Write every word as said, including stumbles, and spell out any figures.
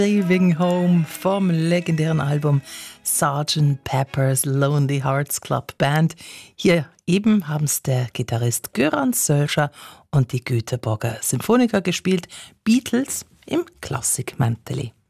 Leaving Home vom legendären Album Sergeant Pepper's Lonely Hearts Club Band. Hier eben haben es der Gitarrist Göran Sölscher und die Göteborger Symphoniker gespielt. Beatles im Klassikmanteli.